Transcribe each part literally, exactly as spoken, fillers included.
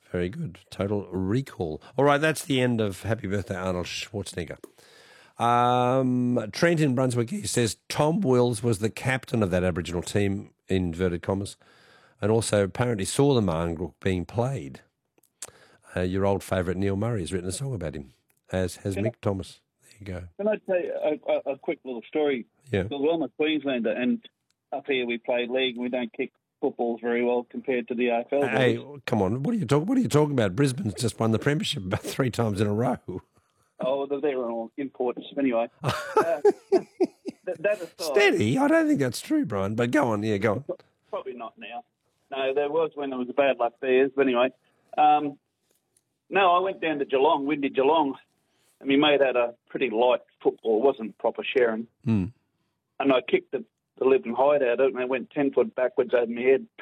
Very good. Total Recall. All right, that's the end of Happy Birthday, Arnold Schwarzenegger. Um, Trent in Brunswick, he says Tom Wills was the captain of that Aboriginal team, in inverted commas, and also apparently saw the Marngrook being played. Uh, your old favourite Neil Murray has written a song about him, as has Mick Thomas. There you go. Can I tell you a, a, a quick little story? Yeah. Well, I'm a Queenslander, and up here we play league, and we don't kick footballs very well compared to the A F L. Hey, boys. come on! What are you talking? What are you talking about? Brisbane's just won the premiership about three times in a row. Oh, they're, they're all imports anyway. uh, that, that aside, Steady. I don't think that's true, Brian. But go on. Yeah, go on. Probably not now. No, there was when there was a bad luck bears. But anyway, um, no, I went down to Geelong, Windy Geelong, and my mate had a pretty light football. It wasn't proper sharing. Hmm. And I kicked the, the living hide out of it, and I went ten foot backwards over my head.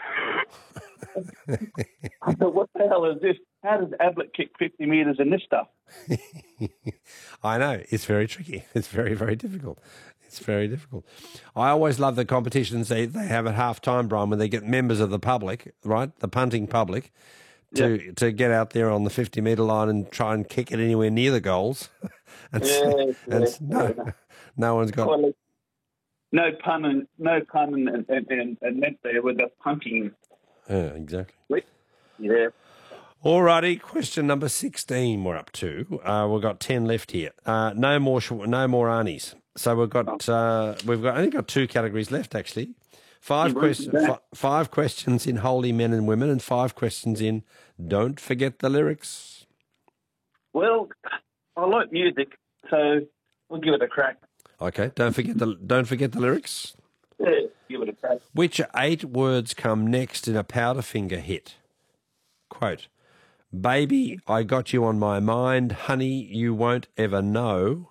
I thought, what the hell is this? How does Ablett kick fifty metres in this stuff? I know. It's very tricky. It's very, very difficult. It's very difficult. I always love the competitions they, they have at half-time, Brian, when they get members of the public, right, the punting public, to Yeah. to get out there on the fifty-metre line and try and kick it anywhere near the goals. and, Yeah, and yeah, no, yeah. no one's got... Well, no pun and no pun and, and, and, and meant there with the punting. Yeah, exactly. Yeah. All righty, question number sixteen we're up to. Uh, we've got ten left here. Uh, no more sh- no more Arnies. So we've got uh, we've got only got two categories left actually. Five Yeah, questions right. f- five questions in Holy Men and Women and five questions in Don't Forget the Lyrics. Well, I like music, so we'll give it a crack. Okay, don't forget the don't forget the lyrics. Yeah, give it a crack. Which eight words come next in a Powderfinger hit? Quote, baby, I got you on my mind, honey, you won't ever know.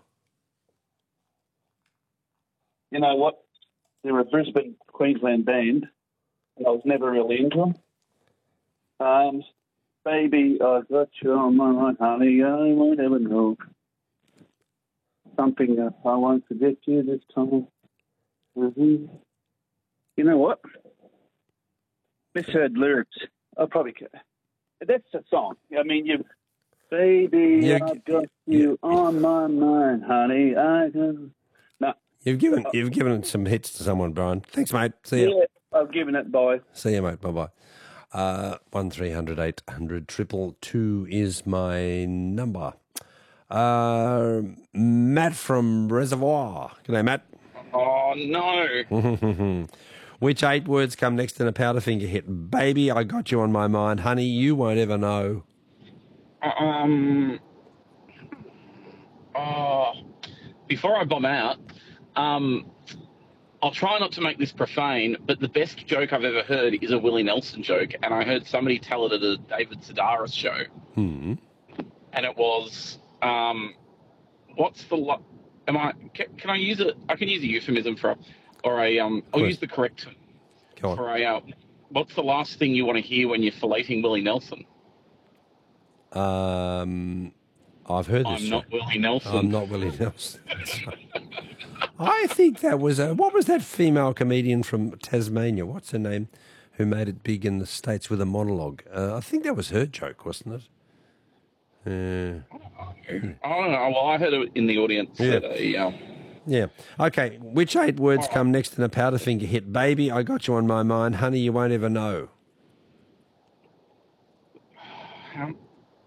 You know what? They're a Brisbane, Queensland band, and I was never really into them. Um, baby, I got you on my mind, honey, I won't ever know. Something that I won't forget you this time. Mm-hmm. You know what? Misheard lyrics. I probably could. That's the song. I mean, you, baby, Yeah, I've got you on my mind, honey. I can. No, You've given you've given some hits to someone, Brian. Thanks, mate. See ya. yeah, I've given it by. See you, mate. Bye bye. Uh, one three hundred eight hundred triple two is my number. Uh, Matt from Reservoir. G'day, Matt. Oh, no. Which eight words come next in a Powderfinger hit? Baby, I got you on my mind. Honey, you won't ever know. Um. Oh, before I bomb out, um, I'll try not to make this profane, but the best joke I've ever heard is a Willie Nelson joke, and I heard somebody tell it at a David Sedaris show. Hmm. And it was, um, what's the, lo- am I, can, can I use it, I can use a euphemism for a, or a, um, I'll Please. use the correct, Go on. for a, uh, what's the last thing you want to hear when you're filleting Willie Nelson? Um, I've heard this. I'm not Willie Nelson. I'm not Willie Nelson. I think that was a, what was that female comedian from Tasmania? What's her name? Who made it big in the States with a monologue? Uh, I think that was her joke, wasn't it? Uh, I don't know. Well, I heard it in the audience. Yeah. That a, um, yeah. Okay. Which eight words come next in a Powderfinger hit? Baby, I got you on my mind. Honey, you won't ever know. um,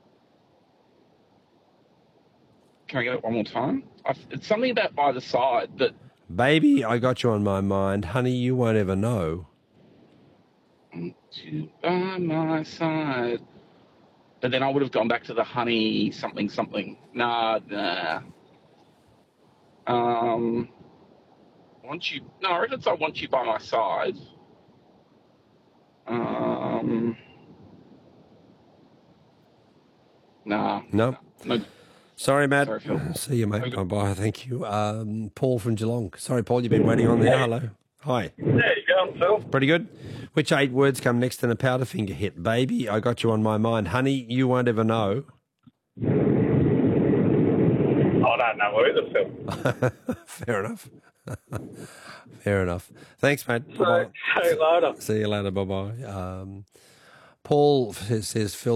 can I get it one more time? I, it's something about by the side, but Baby, I got you on my mind. Honey, you won't ever know. to by my side. But then I would have gone back to the honey something something. Nah, nah. Um, want you? No, I reckon it's I want you by my side. Um, nah. No. No. Sorry, Matt. Sorry, Phil. See you, mate. Okay. Bye-bye. Thank you. Um, Paul from Geelong. Sorry, Paul, you've been waiting on there. Hello. Hi. There you go, Phil. Pretty good. Which eight words come next in a Powderfinger hit? Baby, I got you on my mind. Honey, you won't ever know. I don't know either, Phil. Fair enough. Fair enough. Thanks, mate. So, Bye-bye. see you later. See you later. Bye-bye. Um, Paul says, says Phil,